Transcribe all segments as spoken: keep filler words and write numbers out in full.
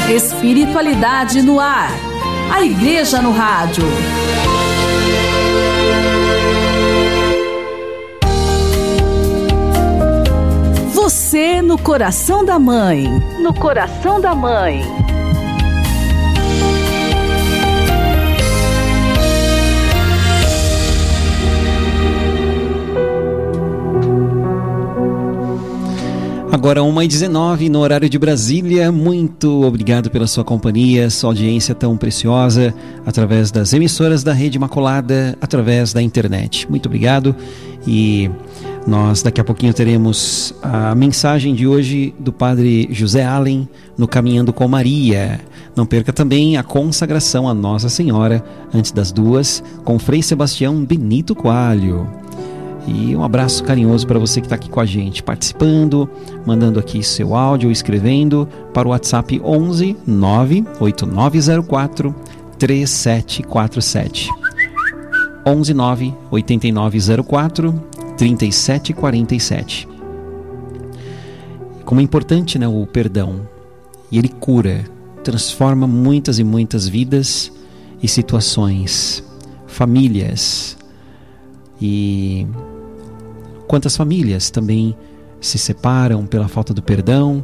Espiritualidade no ar. A Igreja no Rádio. Você no coração da mãe. No coração da mãe. Agora uma e dezenove no horário de Brasília. Muito obrigado pela sua companhia, sua audiência tão preciosa através das emissoras da Rede Imaculada, através da internet. Muito obrigado. E nós daqui a pouquinho teremos a mensagem de hoje do Padre José Allen no Caminhando com Maria. Não perca também a consagração a Nossa Senhora antes das duas com Frei Sebastião Benito Coalho. E um abraço carinhoso para você que está aqui com a gente, participando, mandando aqui seu áudio, escrevendo para o WhatsApp onze nove oito nove zero quatro três sete quatro sete. onze nove oito nove zero quatro três sete quatro sete. Como é importante, né, o perdão. E ele cura, transforma muitas e muitas vidas e situações, famílias. E quantas famílias também se separam pela falta do perdão,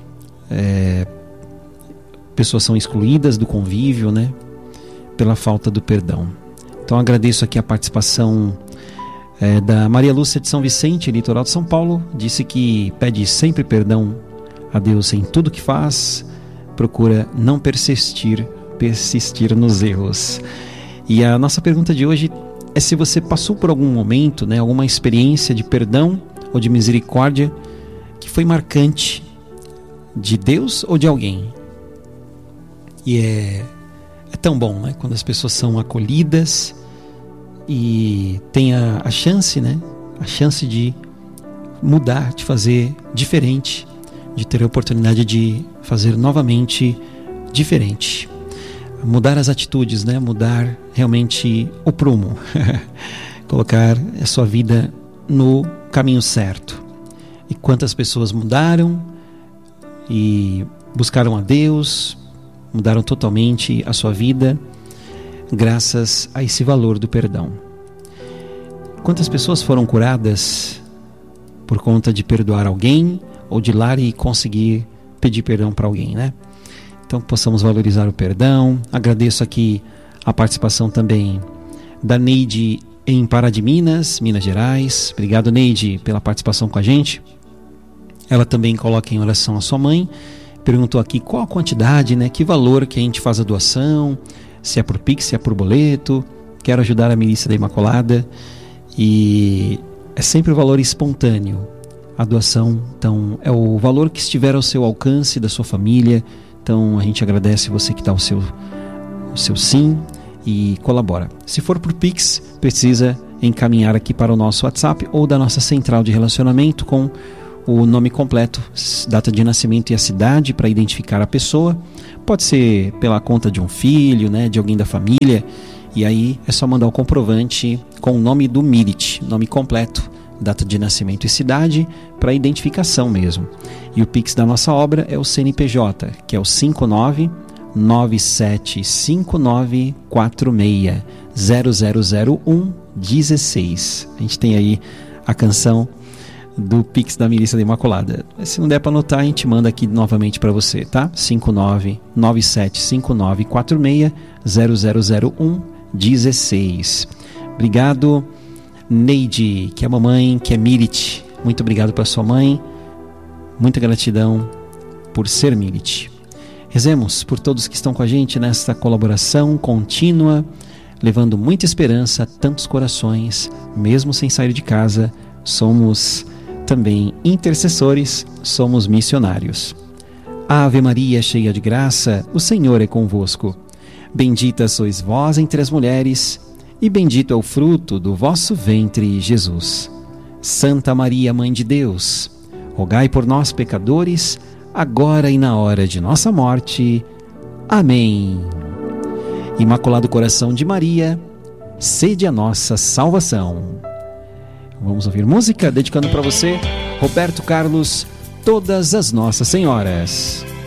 é, pessoas são excluídas do convívio, né, pela falta do perdão. Então agradeço aqui a participação é, da Maria Lúcia de São Vicente, litoral de São Paulo. Disse que pede sempre perdão a Deus em tudo que faz, procura não persistir, persistir nos erros. E a nossa pergunta de hoje é se você passou por algum momento, né, alguma experiência de perdão ou de misericórdia que foi marcante, de Deus ou de alguém. E é, é tão bom, né, quando as pessoas são acolhidas e tem a, a chance, né, a chance de mudar, de fazer diferente, de ter a oportunidade de fazer novamente diferente. Mudar as atitudes, né? Mudar realmente o prumo. Colocar a sua vida no caminho certo. E quantas pessoas mudaram e buscaram a Deus, mudaram totalmente a sua vida graças a esse valor do perdão. Quantas pessoas foram curadas por conta de perdoar alguém ou de ir lá e conseguir pedir perdão para alguém, né? Então possamos valorizar o perdão. Agradeço aqui a participação também da Neide em Pará de Minas, Minas Gerais. Obrigado, Neide, pela participação com a gente. Ela também coloca em oração a sua mãe. Perguntou aqui qual a quantidade, né, que valor que a gente faz a doação, se é por Pix, se é por boleto. Quero ajudar a Milícia da Imaculada. E é sempre o valor espontâneo. A doação, então, é o valor que estiver ao seu alcance, da sua família. Então a gente agradece você que dá o seu, o seu sim e colabora. Se for por Pix, precisa encaminhar aqui para o nosso WhatsApp ou da nossa central de relacionamento com o nome completo, data de nascimento e a cidade para identificar a pessoa. Pode ser pela conta de um filho, né, de alguém da família. E aí é só mandar o comprovante com o nome do Mirit, nome completo, data de nascimento e cidade, para identificação mesmo. E o Pix da nossa obra é o C N P J, que é o cinco nove nove sete cinco nove quatro seis zero zero zero um um seis. A gente tem aí a canção do Pix da Milícia da Imaculada. Se não der para anotar, a gente manda aqui novamente para você, tá? cinco nove nove sete cinco nove quatro seis zero zero zero um um seis. Obrigado, Neide, que é mamãe, que é Mirit. Muito obrigado para sua mãe. Muita gratidão por ser Mirit. Rezemos por todos que estão com a gente nesta colaboração contínua, levando muita esperança a tantos corações, mesmo sem sair de casa. Somos também intercessores, somos missionários. Ave Maria, cheia de graça, o Senhor é convosco. Bendita sois vós entre as mulheres, e bendito é o fruto do vosso ventre, Jesus. Santa Maria, Mãe de Deus, rogai por nós, pecadores, agora e na hora de nossa morte. Amém. Imaculado Coração de Maria, sede a nossa salvação. Vamos ouvir música dedicando para você, Roberto Carlos, Todas as Nossas Senhoras.